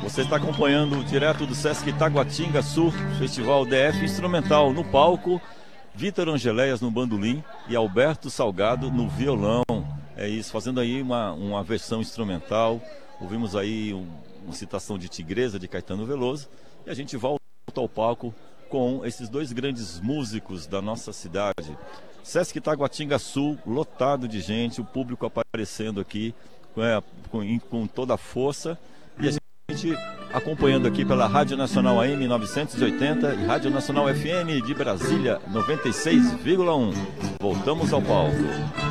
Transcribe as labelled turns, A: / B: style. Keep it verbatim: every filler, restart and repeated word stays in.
A: Você está acompanhando direto do Sesc Taguatinga Sul, Festival D F Instrumental. No palco, Vitor Angeléias no bandolim e Alberto Salgado no violão. É isso, fazendo aí uma, uma versão instrumental. Ouvimos aí um, uma citação de Tigresa, de Caetano Veloso. E a gente volta ao palco com esses dois grandes músicos da nossa cidade. Sesc Taguatinga Sul, lotado de gente, o público aparecendo aqui é, com, com toda a força. E a gente acompanhando aqui pela Rádio Nacional A M novecentos e oitenta e Rádio Nacional F M de Brasília noventa e seis vírgula um. Voltamos ao palco.